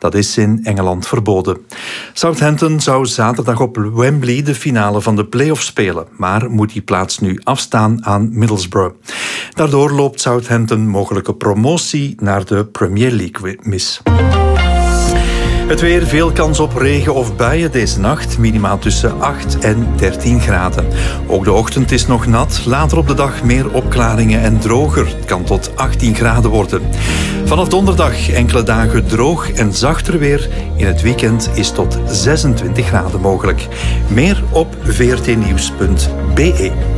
Dat is in Engeland verboden. Southampton zou zaterdag op Wembley de finale van de play-off spelen, maar moet die plaats nu afstaan aan Middlesbrough. Daardoor loopt Southampton mogelijke promotie naar de Premier League mis. Het weer, veel kans op regen of buien deze nacht. Minima tussen 8 en 13 graden. Ook de ochtend is nog nat. Later op de dag meer opklaringen en droger. Het kan tot 18 graden worden. Vanaf donderdag enkele dagen droog en zachter weer. In het weekend is tot 26 graden mogelijk. Meer op vrtnieuws.be.